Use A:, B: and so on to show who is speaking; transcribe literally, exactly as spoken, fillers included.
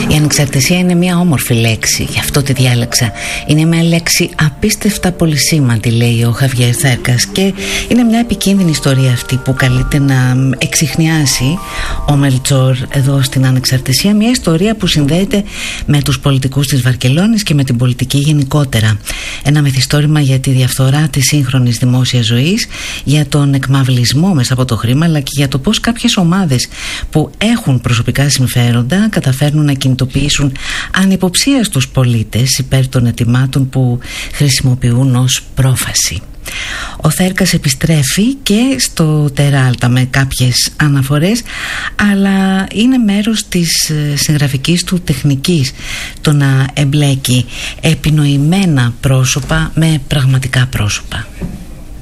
A: Η ανεξαρτησία είναι μια όμορφη λέξη, γι' αυτό τη διάλεξα. Είναι μια λέξη απίστευτα πολυσήμαντη, λέει ο Χαβιέρ Θέρκας, και είναι μια επικίνδυνη ιστορία αυτή που καλείται να εξιχνιάσει ο Μελτσόρ εδώ στην ανεξαρτησία. Μια ιστορία που συνδέεται με τους πολιτικούς της Βαρκελόνης και με την πολιτική γενικότερα. Ένα μυθιστόρημα για τη διαφθορά της σύγχρονης δημόσιας ζωής, για τον εκμαυλισμό μέσα από το χρήμα, αλλά και για το πώς κάποιες ομάδες που έχουν προσωπικά συμφέροντα καταφέρνουν να κινητοποιήσουν ανυποψίαστους πολίτες υπέρ των αιτημάτων που χρησιμοποιούν ως πρόφαση. Ο Θέρκας επιστρέφει και στο Τεράλτα με κάποιες αναφορές, αλλά είναι μέρος της συγγραφικής του τεχνικής το να εμπλέκει επινοημένα πρόσωπα με πραγματικά πρόσωπα.